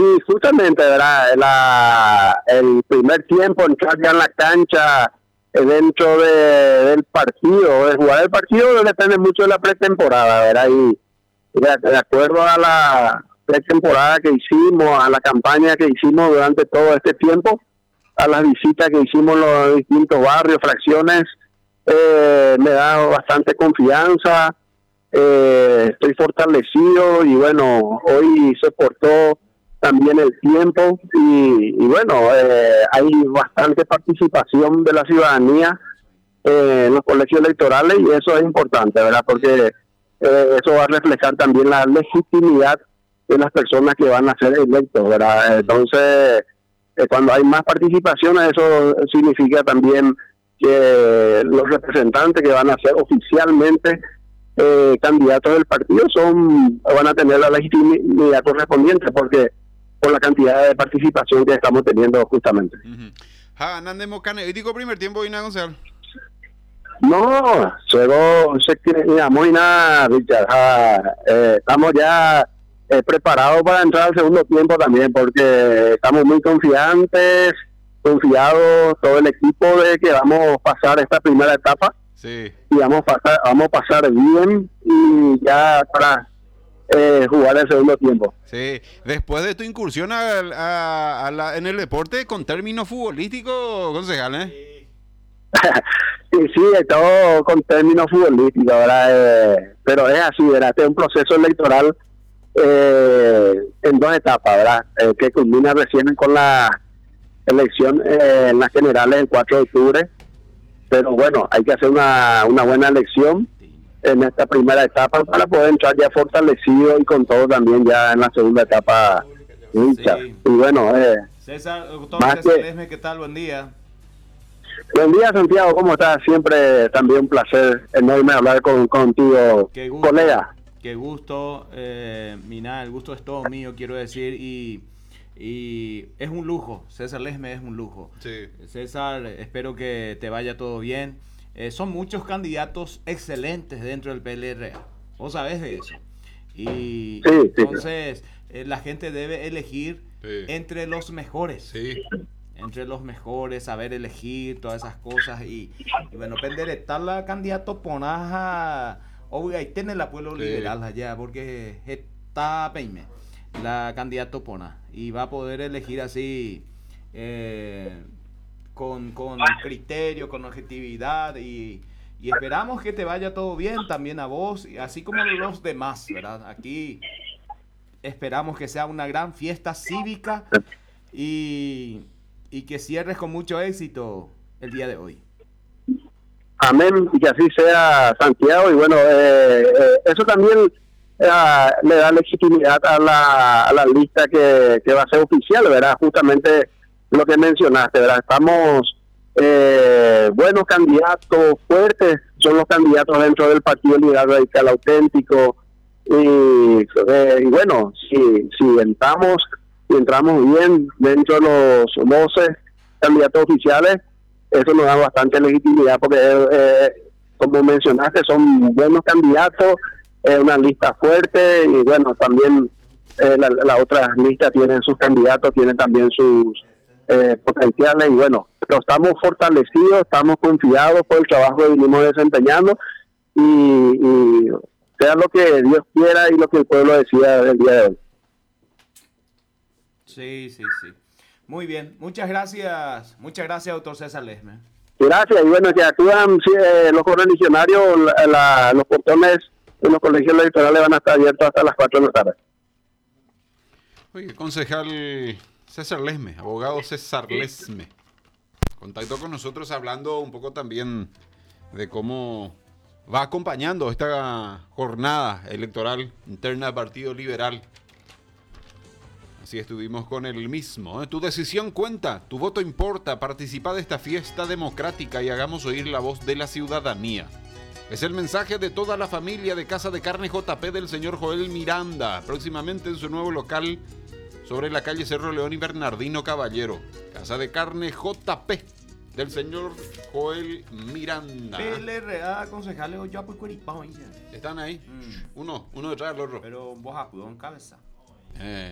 Y justamente, ¿verdad? El primer tiempo, entrar ya en la cancha, dentro del partido, de jugar el partido, depende mucho de la pretemporada, ¿verdad? Y de acuerdo a la pretemporada que hicimos, a la campaña que hicimos durante todo este tiempo, a las visitas que hicimos en los distintos barrios, fracciones, me da bastante confianza, estoy fortalecido y bueno, hoy se portó también el tiempo y bueno, hay bastante participación de la ciudadanía en los colegios electorales y eso es importante, ¿verdad? Porque eso va a reflejar también la legitimidad de las personas que van a ser electos, ¿verdad? Entonces, cuando hay más participación, eso significa también que los representantes que van a ser oficialmente candidatos del partido van a tener la legitimidad correspondiente, porque por la cantidad de participación que estamos teniendo justamente. Digo primer tiempo y nada, Gonzalo. No, luego se llamó y nada, Richard. Estamos ya preparados para entrar al segundo tiempo también, porque estamos muy confiados, todo el equipo, de que vamos a pasar esta primera etapa. Sí. Y vamos a pasar bien y ya para jugar el segundo tiempo. Sí, después de tu incursión en el deporte con términos futbolísticos, concejal, Sí, todo con términos futbolísticos, ¿verdad? Pero es así, ¿verdad? Este es un proceso electoral en dos etapas, ¿verdad? Que culmina recién con la elección en las generales el 4 de octubre. Pero bueno, hay que hacer una buena elección en esta primera etapa para poder entrar ya fortalecido y con todo también ya en la segunda etapa. Sí. Y bueno, César, doctor César Lesme, ¿qué tal? Buen día. Buen día, Santiago, ¿cómo estás? Siempre también un placer enorme hablar contigo, qué gusto, colega. Qué gusto, Mina, el gusto es todo mío, quiero decir, y es un lujo, César Lesme es un lujo. Sí. César, espero que te vaya todo bien. Son muchos candidatos excelentes dentro del PLRA, vos sabés de eso. Y sí, entonces la gente debe elegir entre los mejores. Sí. Entre los mejores, saber elegir todas esas cosas y bueno, penderetar la candidato ponaja obvio ahí tiene el apoyo liberal allá porque está peime la candidato pona y va a poder elegir así con criterio, con objetividad y esperamos que te vaya todo bien también a vos, así como los demás, ¿verdad? Aquí esperamos que sea una gran fiesta cívica y que cierres con mucho éxito el día de hoy. Amén, y que así sea, Santiago, y bueno, eso también le da legitimidad a la lista que va a ser oficial, ¿verdad? Justamente lo que mencionaste, ¿verdad? Estamos buenos candidatos, fuertes, son los candidatos dentro del Partido Liberal Radical Auténtico, y bueno, si entramos bien dentro de los 12 candidatos oficiales, eso nos da bastante legitimidad porque, como mencionaste, son buenos candidatos, una lista fuerte y bueno, también la otra lista tienen sus candidatos, tienen también sus potenciales y bueno, pero estamos fortalecidos, estamos confiados por el trabajo que venimos desempeñando y sea lo que Dios quiera y lo que el pueblo decida el día de hoy. Sí. Muy bien, muchas gracias, doctor César Lesme. Gracias, y bueno, que actúan los correligionarios, los portones en los colegios electorales van a estar abiertos hasta las 4 de la tarde. Oye, concejal César Lesme, abogado César Lesme, contactó con nosotros hablando un poco también de cómo va acompañando esta jornada electoral interna del Partido Liberal. Así estuvimos con el mismo. Tu decisión cuenta, tu voto importa. Participa de esta fiesta democrática y hagamos oír la voz de la ciudadanía. Es el mensaje de toda la familia de Casa de Carne JP del señor Joel Miranda, próximamente en su nuevo local sobre la calle Cerro León y Bernardino Caballero. Casa de Carne JP del señor Joel Miranda. PLRA, concejales, yo pues cueripao. Están ahí, uno detrás del otro. Pero vos acudó en cabeza.